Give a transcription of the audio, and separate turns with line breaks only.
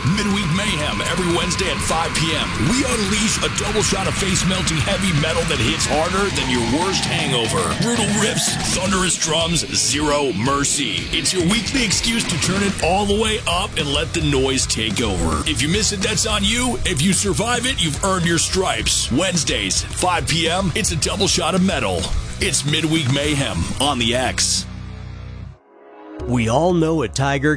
Midweek Mayhem every Wednesday at 5 p.m. We unleash a double shot of face-melting heavy metal that hits harder than your worst hangover. Brutal riffs, thunderous drums, zero mercy. It's your weekly excuse to turn it all the way up and let the noise take over. If you miss it, that's on you. If you survive it, you've earned your stripes. Wednesdays, 5 p.m., it's a double shot of metal. It's Midweek Mayhem on the X.
We all know a tiger